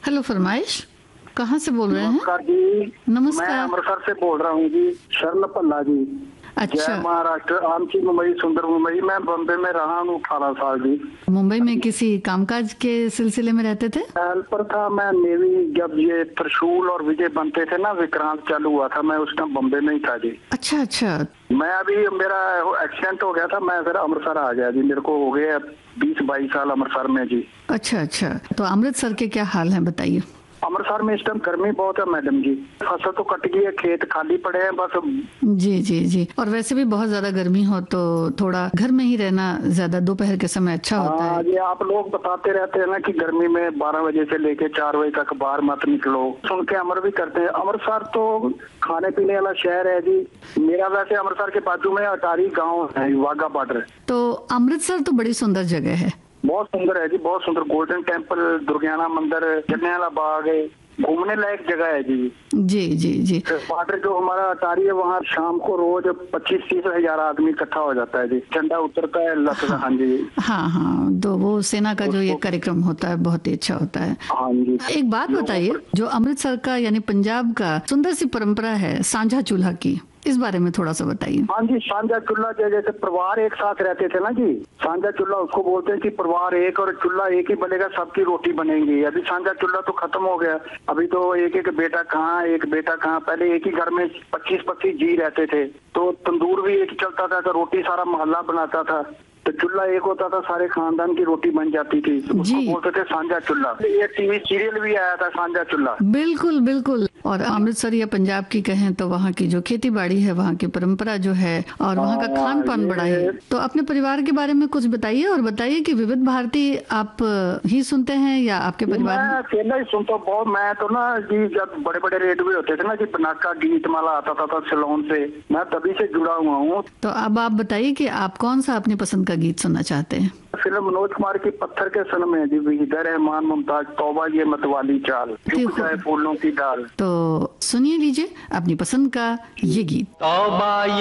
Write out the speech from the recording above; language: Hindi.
हेलो फरमाइश, कहाँ से बोल रहे हैं? नमस्कार जी। नमस्कार। मैं अमृतसर से बोल रहा हूँ जी, शरण पल्ला जी। अच्छा। जय महाराष्ट्र, आमची मुंबई, सुंदर मुंबई। मैं बॉम्बे में रहा हूँ 18 साल जी। मुंबई में किसी कामकाज के सिलसिले में रहते थे? हेल्पर था मैं नेवी। जब ये त्रिशूल और विजय बनते थे ना, विक्रांत चालू हुआ था, मैं उस टाइम बॉम्बे में ही था जी। अच्छा अच्छा। मैं अभी मेरा एक्सीडेंट हो गया था, मैं फिर अमृतसर आ गया जी। मेरे को हो गए 20-22 साल अमृतसर में जी। अच्छा अच्छा, तो अमृतसर के क्या हाल है बताइए। अमृतसर में इस टाइम गर्मी बहुत है मैडम जी। फसल तो कट गई है, खेत खाली पड़े हैं बस। जी जी जी, और वैसे भी बहुत ज्यादा गर्मी हो तो थोड़ा घर में ही रहना ज्यादा दोपहर के समय अच्छा होता है। ये आप लोग बताते रहते हैं ना कि गर्मी में 12 बजे से लेके 4 बजे तक बाहर मत निकलो, सुन के अमर भी करते हैं। अमृतसर तो खाने पीने वाला शहर है जी। मेरा वैसे अमृतसर के बाजू में अटारी गाँव है, वाघा बॉर्डर। तो अमृतसर तो बड़ी सुंदर जगह है। बहुत सुंदर है जी, बहुत सुंदर। गोल्डन टेम्पल, दुर्गियाना मंदिर, जलियांवाला बाग है, घूमने लायक जगह है जी। जी जी जी। बॉर्डर जो हमारा अटारी है, वहाँ शाम को रोज 25-30 हजार आदमी इकट्ठा हो जाता है जी। झंडा उतरता है लगता। हाँ जी। हाँ हाँ, तो वो सेना का जो ये कार्यक्रम होता है बहुत ही अच्छा होता है। हाँ जी। एक बात बताइए, जो अमृतसर का यानी पंजाब का सुंदर सी परंपरा है सांझा चूल्हा की, इस बारे में थोड़ा सा बताइए। हाँ जी, सांझा चूल्हा जैसे परिवार एक साथ रहते थे ना जी, सांझा चूल्हा उसको बोलते हैं कि परिवार एक और चूल्हा एक ही बनेगा, सबकी रोटी बनेगी। अभी सांझा चूल्हा तो खत्म हो गया। अभी तो एक एक बेटा कहाँ, एक बेटा कहाँ। पहले एक ही घर में 25-25 जी रहते थे, तो तंदूर भी एक चलता था, तो रोटी सारा मोहल्ला बनाता था। तो चूल्हा एक होता था, सारे खानदान की रोटी बन जाती थी, उसको बोलते थे सांझा चूल्हा। ये टीवी सीरियल भी आया था सांझा चूल्हा। बिल्कुल बिल्कुल। और अमृतसर या पंजाब की कहें तो वहाँ की जो खेती बाड़ी है, वहाँ की परंपरा जो है, और वहाँ का खान पान बड़ा है। तो अपने परिवार के बारे में कुछ बताइए, और बताइए कि विविध भारती आप ही सुनते हैं या आपके परिवार? मैं अकेला ही सुनता हूँ बहुत। मैं तो ना जी, जब बड़े बड़े रेडियो होते थे ना जी, पनाका गीत माला आता था सिलोन से, मैं तभी से जुड़ा हुआ हूँ। तो अब आप बताइए कि आप कौन सा अपनी पसंद का गीत सुनना चाहते हैं? फिल्म मनोज कुमार की पत्थर के सन में जी, विजय रहमान मुमताज, तौबा ये मतवाली चाल, झुक जाए फूलों की डाल। तो सुनिए लीजिए अपनी पसंद का ये गीत। तौबा